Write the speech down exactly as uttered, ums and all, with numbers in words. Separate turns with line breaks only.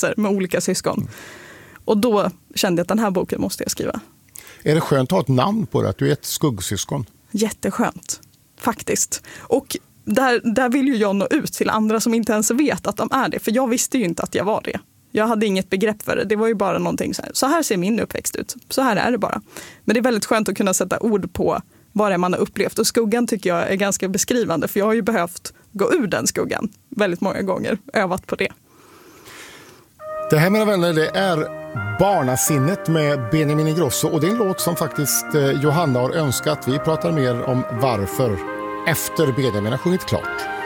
platser med olika syskon. Mm. Och då kände jag att den här boken måste jag skriva.
Är det skönt att ha ett namn på det, att du är ett skuggsyskon?
Jätteskönt, faktiskt. Och där, där vill ju jag nå ut till andra som inte ens vet att de är det. För jag visste ju inte att jag var det. Jag hade inget begrepp för det. Det var ju bara någonting så här. Så här ser min uppväxt ut. Så här är det bara. Men det är väldigt skönt att kunna sätta ord på vad det är man har upplevt. Och skuggan tycker jag är ganska beskrivande. För jag har ju behövt gå ur den skuggan väldigt många gånger. Övat på det.
Det här, mina vänner, det är Barnasinnet med Benjamin Ingrosso. Och det är en låt som faktiskt Johanna har önskat. Vi pratar mer om varför efter Benjamin har sjungit klart.